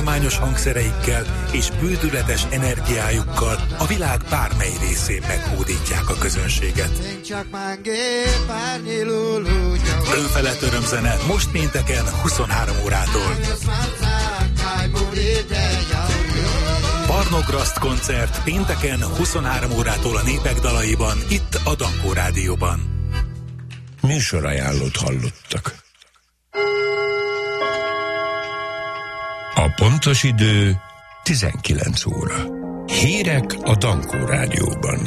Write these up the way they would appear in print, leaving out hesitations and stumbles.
hagyományos hangszereikkel és bődületes energiájukkal a világ bármely részén meghódítják a közönséget. Önfelett örömzene most pénteken 23 órától. Barnograszt koncert pénteken 23 órától a Népek dalaiban, itt a Dankó Rádióban. Műsorajánlót hallottak. A pontos idő 19 óra. Hírek a Dankó Rádióban.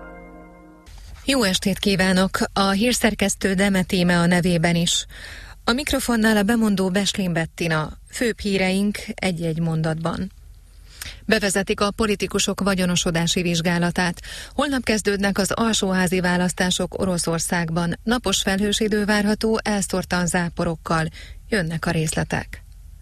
Jó estét kívánok! A hírszerkesztő Demet Íme a nevében is. A mikrofonnál a bemondó Beslin Bettina. Főbb híreink egy-egy mondatban. Bevezetik a politikusok vagyonosodási vizsgálatát. Holnap kezdődnek az alsóházi választások Oroszországban. Napos felhős idő várható, elszórtan záporokkal. Jönnek a részletek.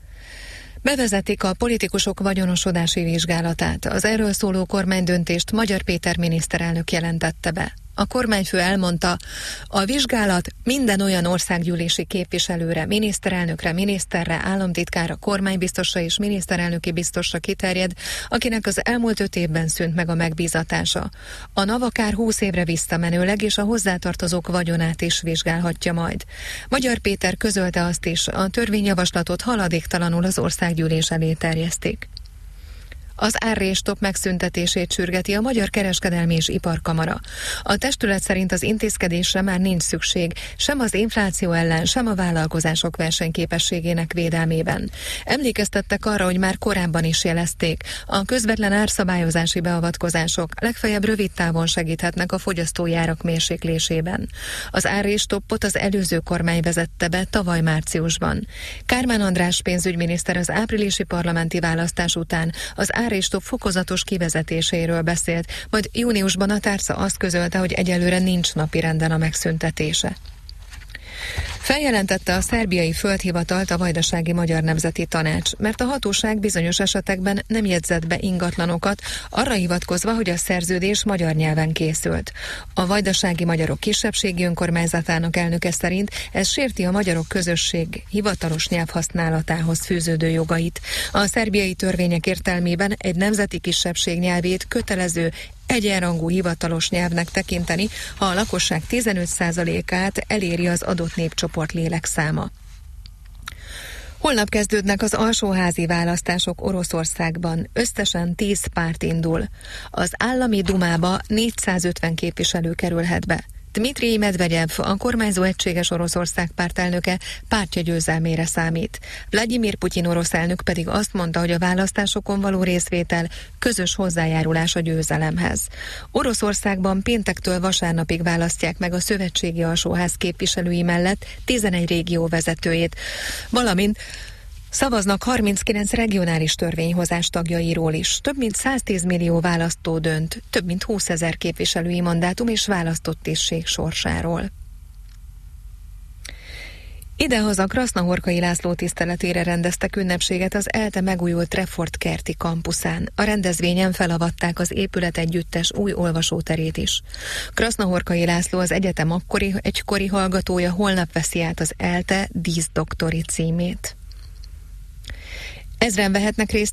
Bevezetik a politikusok vagyonosodási vizsgálatát. Az erről szóló kormánydöntést Magyar Péter miniszterelnök jelentette be. A kormányfő elmondta, a vizsgálat minden olyan országgyűlési képviselőre, miniszterelnökre, miniszterre, államtitkára, kormánybiztosra és miniszterelnöki biztosra kiterjed, akinek az elmúlt 5 évben szűnt meg a megbízatása. A NAV akár 20 évre visszamenőleg és a hozzátartozók vagyonát is vizsgálhatja majd. Magyar Péter közölte azt is, a törvényjavaslatot haladéktalanul az országgyűlés elé terjesztik. Az árrés-stop megszüntetését sürgeti a Magyar Kereskedelmi és Iparkamara. A testület szerint az intézkedésre már nincs szükség, sem az infláció ellen, sem a vállalkozások versenyképességének védelmében. Emlékeztettek arra, hogy már korábban is jelezték, a közvetlen árszabályozási beavatkozások legfeljebb rövid távon segíthetnek a fogyasztói árak mérséklésében. Az árrés-stoppot az előző kormány vezette be tavaly márciusban. Kármán András pénzügyminiszter az áprilisi parlamenti választás után az árrés-stop fokozatos kivezetéséről beszélt, majd júniusban a tárca azt közölte, hogy egyelőre nincs napirenden a megszüntetése. Feljelentette a szerbiai földhivatalt a Vajdasági Magyar Nemzeti Tanács, mert a hatóság bizonyos esetekben nem jegyzett be ingatlanokat, arra hivatkozva, hogy a szerződés magyar nyelven készült. A vajdasági magyarok kisebbségi önkormányzatának elnöke szerint ez sérti a magyarok közösség hivatalos nyelvhasználatához fűződő jogait. A szerbiai törvények értelmében egy nemzeti kisebbség nyelvét kötelező egyenrangú hivatalos nyelvnek tekinteni, ha a lakosság 15%-át eléri az adott népcsoport lélekszáma. Holnap kezdődnek az alsóházi választások Oroszországban. Összesen 10 párt indul. Az állami dumába 450 képviselő kerülhet be. Dmitrij Medvegyev, a kormányzó Egységes Oroszország pártelnöke pártja győzelmére számít. Vladimir Putyin orosz elnök pedig azt mondta, hogy a választásokon való részvétel közös hozzájárulás a győzelemhez. Oroszországban péntektől vasárnapig választják meg a szövetségi alsóház képviselői mellett 11 régió vezetőjét, valamint szavaznak 39 regionális törvényhozás tagjairól is. Több mint 110 millió választó dönt, több mint 20 000 képviselői mandátum és választott tisztség sorsáról. Idehaza Krasznahorkai László tiszteletére rendeztek ünnepséget az ELTE megújult Treffort kerti kampuszán. A rendezvényen felavatták az épület együttes új olvasóterét is. Krasznahorkai László az egyetem egykori hallgatója, holnap veszi át az ELTE díszdoktori címét. Ezren vehetnek részt